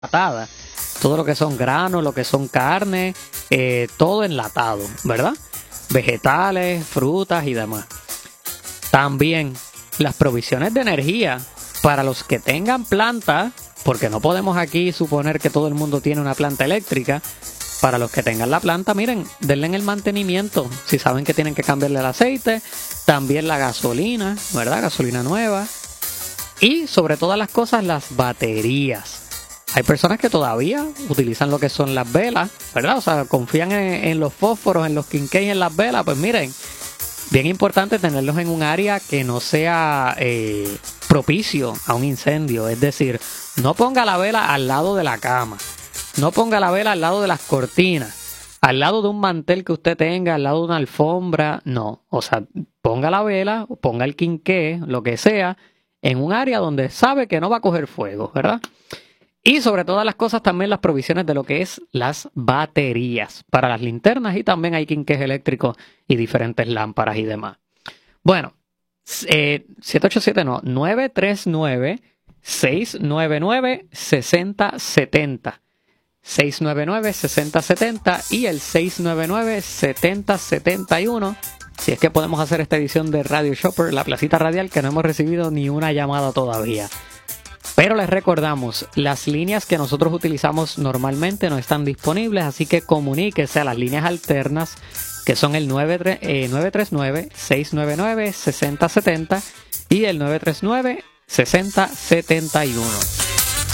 enlatada. Todo lo que son granos, lo que son carne, todo enlatado, ¿verdad? Vegetales, frutas y demás. También las provisiones de energía para los que tengan planta, porque no podemos aquí suponer que todo el mundo tiene una planta eléctrica. Para los que tengan la planta, miren, denle en el mantenimiento. Si saben que tienen que cambiarle el aceite, también la gasolina, ¿verdad? Gasolina nueva. Y sobre todas las cosas, las baterías. Hay personas que todavía utilizan lo que son las velas, ¿verdad? O sea, confían en los fósforos, en los quinqués y en las velas. Pues miren, bien importante tenerlos en un área que no sea propicio a un incendio. Es decir, no ponga la vela al lado de la cama. No ponga la vela al lado de las cortinas, al lado de un mantel que usted tenga, al lado de una alfombra. No, o sea, ponga la vela, ponga el quinqué, lo que sea, en un área donde sabe que no va a coger fuego, ¿verdad? Y sobre todas las cosas también las provisiones de lo que es las baterías para las linternas, y también hay quinqués eléctricos y diferentes lámparas y demás. Bueno, 787 no, 939-699-6070. 699-6070 y el 699-7071. Si es que podemos hacer esta edición de Radio Shopper, la placita radial, que no hemos recibido ni una llamada todavía. Pero les recordamos, las líneas que nosotros utilizamos normalmente no están disponibles, así que comuníquese a las líneas alternas, que son el 939-699-6070 y el 939-6071.